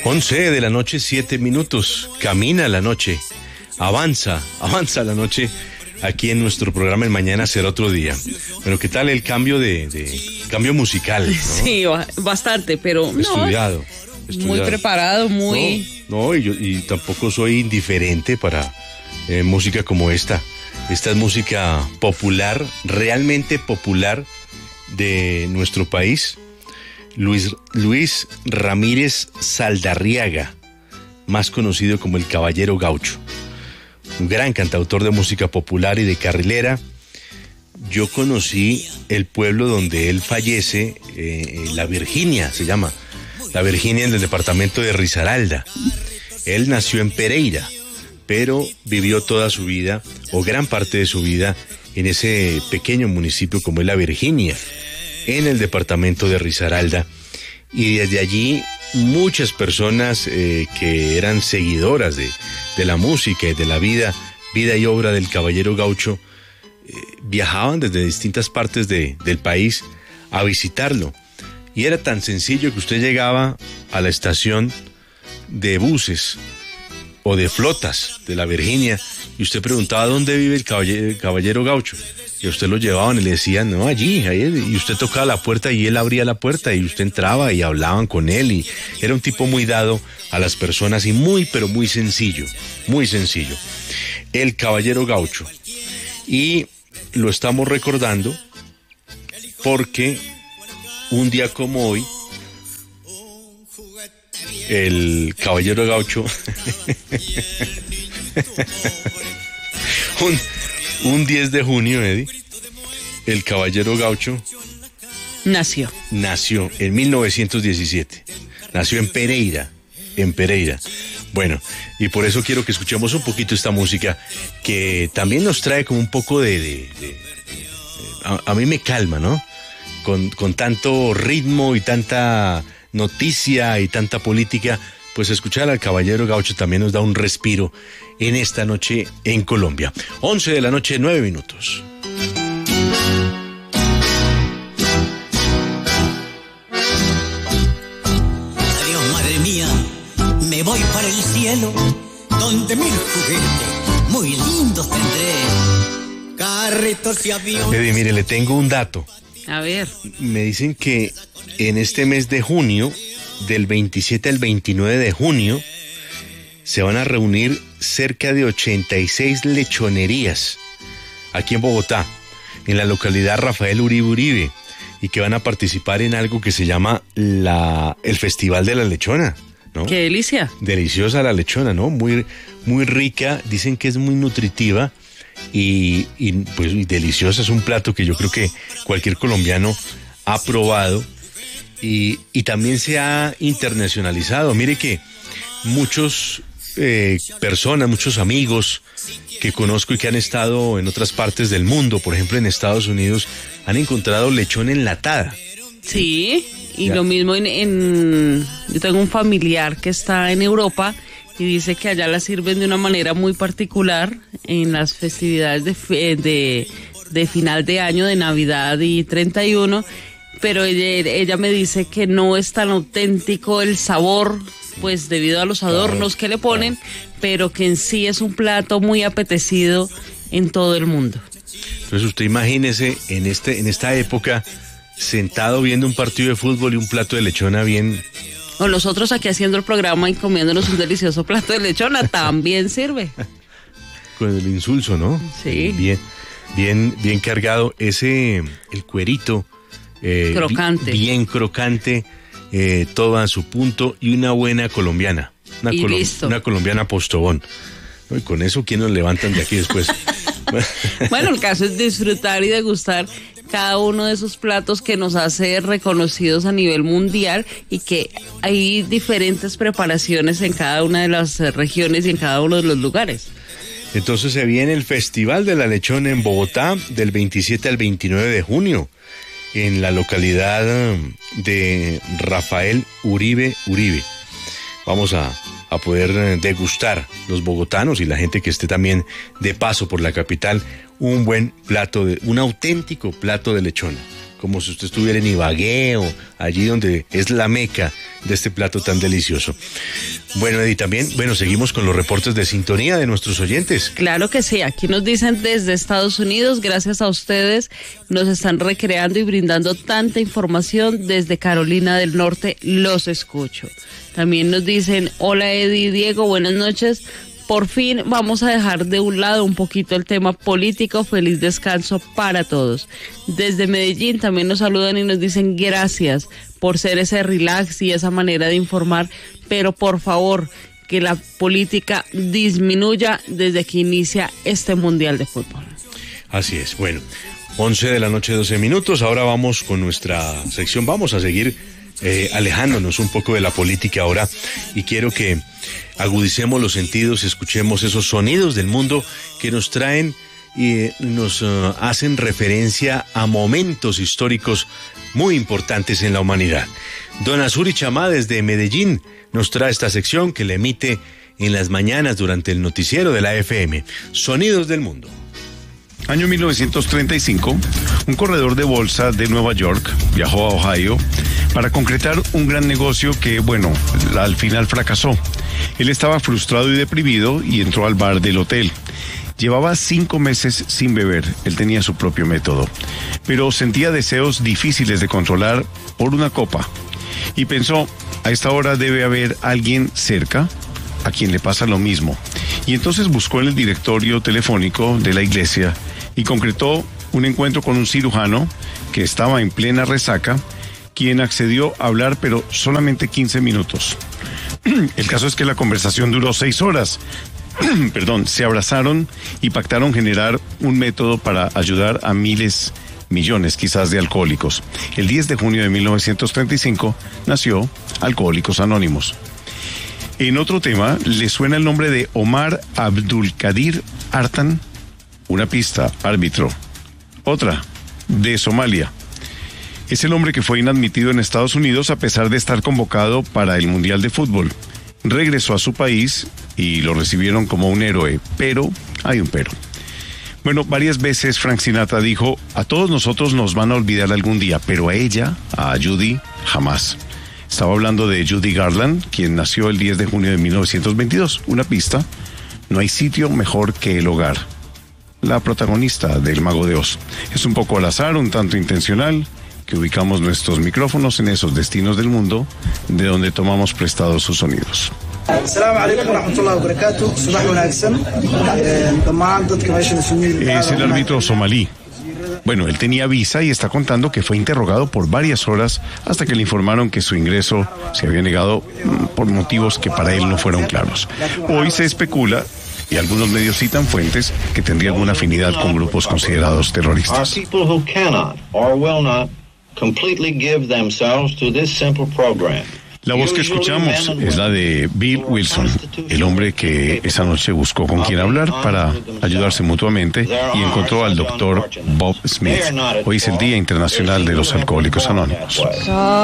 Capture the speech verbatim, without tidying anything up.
once de la noche, siete minutos. Camina la noche, avanza, avanza la noche aquí en nuestro programa El Mañana Será Otro Día. Bueno, ¿qué tal el cambio de, de cambio musical, ¿no? Sí, bastante, pero Estudiado, no, estudiado. Muy preparado, muy... No, no y, yo, y tampoco soy indiferente para eh, música como esta. Esta es música popular, realmente popular de nuestro país. Luis, Luis Ramírez Saldarriaga, más conocido como el Caballero Gaucho. Un gran cantautor de música popular y de carrilera. Yo conocí el pueblo donde él fallece, eh, La Virginia se llama, La Virginia, en el departamento de Risaralda. Él nació en Pereira, pero vivió toda su vida, o gran parte de su vida, en ese pequeño municipio como es La Virginia, en el departamento de Risaralda. Y desde allí muchas personas eh, que eran seguidoras de, de la música y de la vida, vida y obra del Caballero Gaucho, eh, viajaban desde distintas partes de, del país a visitarlo. Y era tan sencillo que usted llegaba a la estación de buses o de flotas de La Virginia y usted preguntaba dónde vive el Caballero, el Caballero Gaucho. Y a usted lo llevaban y le decían, no, allí, ahí, y usted tocaba la puerta y él abría la puerta y usted entraba y hablaban con él, y era un tipo muy dado a las personas y muy, pero muy sencillo, muy sencillo. El Caballero Gaucho. Y lo estamos recordando porque un día como hoy, el Caballero Gaucho un, un diez de junio, Eddie, el Caballero Gaucho nació. Nació en mil novecientos diecisiete. Nació en Pereira, en Pereira. Bueno, y por eso quiero que escuchemos un poquito esta música que también nos trae como un poco de... de, de, de a, a mí me calma, ¿no? Con, con tanto ritmo y tanta noticia y tanta política, pues escuchar al Caballero Gaucho también nos da un respiro en esta noche en Colombia. once de la noche, nueve minutos. Adiós, madre mía, me voy para el cielo, donde mil juguetes muy lindos tendré. Carritos y aviones. Eddie, mire, le tengo un dato. A ver. Me dicen que en este mes de junio, del veintisiete al veintinueve de junio, se van a reunir cerca de ochenta y seis lechonerías aquí en Bogotá, en la localidad Rafael Uribe Uribe, y que van a participar en algo que se llama la, el Festival de la Lechona, ¿no? ¡Qué delicia! Deliciosa la lechona, ¿no? Muy, muy rica, dicen que es muy nutritiva y, y pues y deliciosa. Es un plato que yo creo que cualquier colombiano ha probado y, y también se ha internacionalizado. Mire que muchos eh, personas, muchos amigos que conozco y que han estado en otras partes del mundo, por ejemplo en Estados Unidos, han encontrado lechón enlatada. Sí, y Ya. lo mismo en, en... Yo tengo un familiar que está en Europa y dice que allá la sirven de una manera muy particular en las festividades de, fe- de, de final de año, de Navidad y treinta y uno, pero ella, ella me dice que no es tan auténtico el sabor, pues debido a los adornos que le ponen, pero que en sí es un plato muy apetecido en todo el mundo. Entonces usted imagínese en, este, en esta época sentado viendo un partido de fútbol y un plato de lechona bien... O nosotros aquí haciendo el programa y comiéndonos un delicioso plato de lechona, también sirve. Con el insulso, ¿no? Sí. Bien, bien, bien cargado. Ese, el cuerito. Eh, Crocante. bi- Bien crocante, eh, todo a su punto y una buena colombiana. Una, Y colom- listo. una colombiana postobón. ¿No? Y con eso, ¿quién nos levantan de aquí después? Bueno, el caso es disfrutar y degustar cada uno de esos platos que nos hace reconocidos a nivel mundial y que hay diferentes preparaciones en cada una de las eh, regiones y en cada uno de los lugares. Entonces se viene el Festival de la Lechona en Bogotá del veintisiete al veintinueve de junio en la localidad de Rafael Uribe Uribe. Vamos a, a poder degustar los bogotanos y la gente que esté también de paso por la capital un buen plato, de un auténtico plato de lechona, como si usted estuviera en Ibagué o allí donde es la meca de este plato tan delicioso. Bueno, Eddie, también, bueno, seguimos con los reportes de sintonía de nuestros oyentes. Claro que sí, aquí nos dicen desde Estados Unidos, gracias a ustedes, nos están recreando y brindando tanta información desde Carolina del Norte, los escucho. También nos dicen, hola Eddie y Diego, buenas noches. Por fin vamos a dejar de un lado un poquito el tema político. Feliz descanso para todos. Desde Medellín también nos saludan y nos dicen gracias por ser ese relax y esa manera de informar, pero por favor que la política disminuya desde que inicia este Mundial de Fútbol. Así es, bueno, once de la noche, doce minutos, ahora vamos con nuestra sección, vamos a seguir eh, alejándonos un poco de la política ahora y quiero que agudicemos los sentidos, escuchemos esos sonidos del mundo que nos traen y nos uh, hacen referencia a momentos históricos muy importantes en la humanidad. Don Azuri Chamá desde Medellín nos trae esta sección que le emite en las mañanas durante el noticiero de la F M. Sonidos del mundo. Año mil novecientos treinta y cinco, un corredor de bolsa de Nueva York viajó a Ohio para concretar un gran negocio que, bueno, al final fracasó. Él estaba frustrado y deprimido y entró al bar del hotel. Llevaba cinco meses sin beber, él tenía su propio método, pero sentía deseos difíciles de controlar por una copa. Y pensó, a esta hora debe haber alguien cerca a quien le pasa lo mismo. Y entonces buscó en el directorio telefónico de la iglesia y concretó un encuentro con un cirujano que estaba en plena resaca, quien accedió a hablar pero solamente quince minutos. El caso es que la conversación duró seis horas. Perdón, se abrazaron y pactaron generar un método para ayudar a miles, millones quizás de alcohólicos. El diez de junio de mil novecientos treinta y cinco nació Alcohólicos Anónimos. En otro tema, ¿le suena el nombre de Omar Abdulkadir Artan? Una pista, árbitro. Otra, de Somalia. Es el hombre que fue inadmitido en Estados Unidos a pesar de estar convocado para el Mundial de Fútbol. Regresó a su país y lo recibieron como un héroe, pero hay un pero. Bueno, varias veces Frank Sinatra dijo, a todos nosotros nos van a olvidar algún día, pero a ella, a Judy, jamás. Estaba hablando de Judy Garland, quien nació el diez de junio de mil novecientos veintidós. Una pista, no hay sitio mejor que el hogar. La protagonista del Mago de Oz. Es un poco al azar, un tanto intencional, que ubicamos nuestros micrófonos en esos destinos del mundo de donde tomamos prestados sus sonidos. Es el árbitro somalí. Bueno, él tenía visa y está contando que fue interrogado por varias horas hasta que le informaron que su ingreso se había negado por motivos que para él no fueron claros. Hoy se especula, y algunos medios citan fuentes, que tendría alguna afinidad con grupos considerados terroristas. La voz que escuchamos es la de Bill Wilson, el hombre que esa noche buscó con quien hablar para ayudarse mutuamente y encontró al doctor Bob Smith. Hoy es el Día Internacional de los Alcohólicos Anónimos.